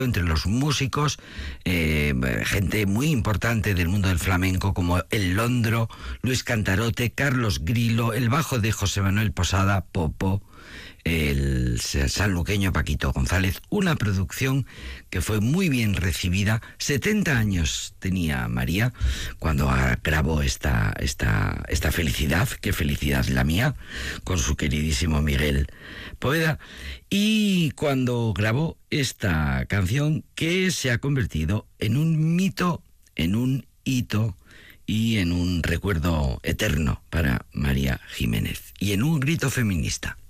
entre los músicos, gente muy importante del mundo del flamenco como El Londro, Luis Cantarote, Carlos Grilo, el bajo de José Manuel Posada, Popo, el sanluqueño Paquito González, una producción que fue muy bien recibida. 70 años tenía María cuando grabó esta Felicidad, qué felicidad la mía, con su queridísimo Miguel Poveda, y cuando grabó esta canción que se ha convertido en un mito, en un hito y en un recuerdo eterno para María Jiménez, y en un grito feminista.